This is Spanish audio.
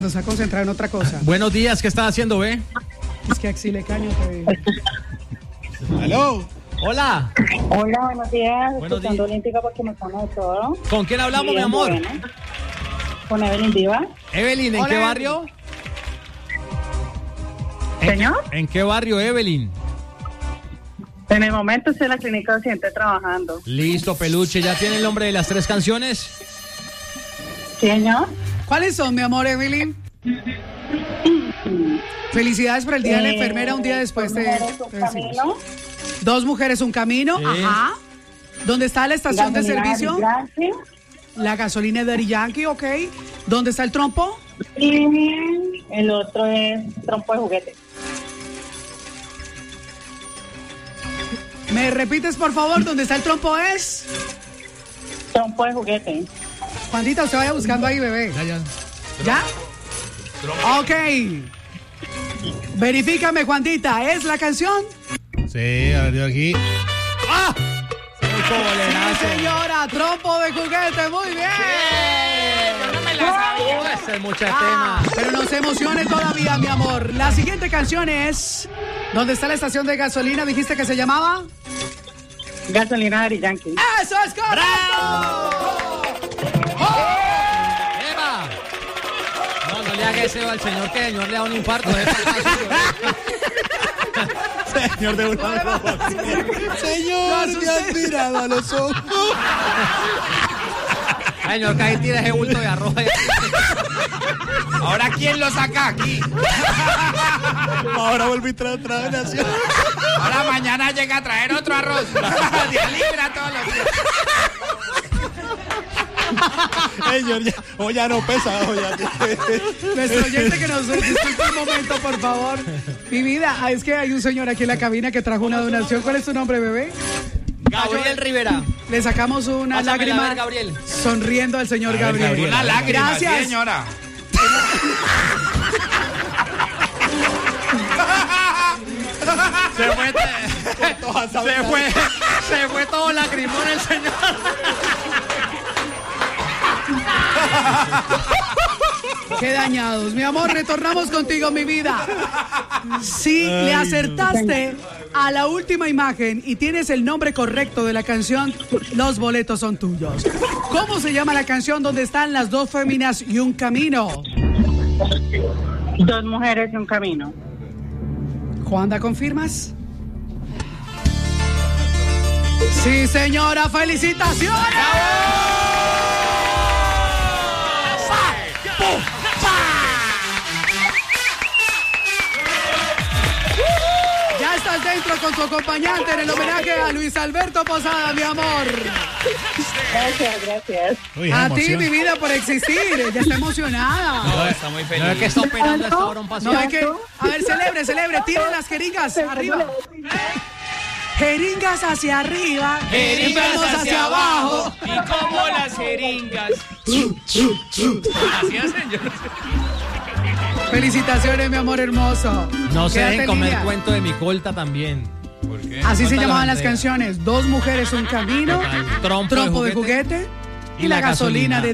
Nos ha concentrado en otra cosa. Buenos días, ¿qué estás haciendo, ve? Es que Axile Caño te... ¿Aló? Hola. Hola, buenos días. Buenos Escuchando días. Olímpica porque me pone de todo. ¿Con quién hablamos, Bien, mi amor? bueno. Con Evelyn Diva. Evelyn, ¿en Hola, qué Evelyn. barrio? Señor, ¿En qué barrio, Evelyn? en el momento estoy en la clínica docente trabajando. Listo, peluche. ¿Ya tiene el nombre de las 3 canciones? Señor. ¿Cuáles son, mi amor, Evelyn? Felicidades por el Día de la Enfermera, un día después de... Mujeres, un camino. Dos mujeres, un camino. Sí. Ajá. ¿Dónde está la estación de Gasolina servicio? Yankee. La gasolina de Daddy Yankee, ok. ¿Dónde está el trompo? Y el otro es trompo de juguete. ¿Me repites, por favor, dónde está el trompo es? Trompo de juguete. Juanita, usted vaya buscando ahí, bebé. Ya. ¿Ya? Ok. Verifícame, Juanita, ¿es la canción? Sí, a ver, yo aquí. ¡Ah! Sí, señora, trompo de juguete, muy bien. Yo no me la sabía. Ese es mucho tema. Pero no se emocione todavía, mi amor. La siguiente canción es... ¿Dónde está la estación de gasolina? ¿Dijiste que se llamaba? Gasolina de Yankee. ¡Eso es correcto! ¡Eva! No le haga ese al señor, que el señor le da un infarto. Señor de una. Señor, me has mirado a los ojos. Señor, que ahí tira ese bulto de arroz. ¿Ahora quién lo saca aquí? Ahora vuelve y trae otra nación. Ahora mañana llega a traer otro arroz. Día libre todos los días. Señor, ya no pesa. Nuestro oyente que nos disculpe un momento, por favor. Mi vida, es que hay un señor aquí en la cabina que trajo una donación. ¿Cuál es tu nombre, bebé? Gabriel Rivera. Le sacamos una Pásamela, lágrima a ver, Gabriel. sonriendo al señor Gabriel. Una lágrima, Gracias. sí, señora. Se fue todo lacrimón el señor. Qué dañados. Mi amor, retornamos contigo, mi vida. Si le acertaste a la última imagen y tienes el nombre correcto de la canción, los boletos son tuyos. ¿Cómo se llama la canción donde están las dos féminas y un camino? Dos mujeres y un camino. Juanda, ¿confirmas? Sí, señora, felicitaciones. Ya estás dentro con tu acompañante en el homenaje a Luis Alberto Posada, mi amor. Gracias. A ti, mi vida, por existir. Ella está emocionada. No, está muy feliz. No es que está operando esta hora un No, paciente. hay que... A ver, celebre. Tire las jeringas arriba. Jeringas hacia arriba. Jeringas enfermos hacia abajo. Y como las jeringas. Así hacen yo. Felicitaciones, mi amor hermoso. No se Quédate dejen en comer línea. cuento de mi colta también. ¿Por qué? Así se Cuéntala, llamaban las Andrea. canciones. Dos mujeres, un camino. Trompo de Trompo de juguete. Y la gasolina de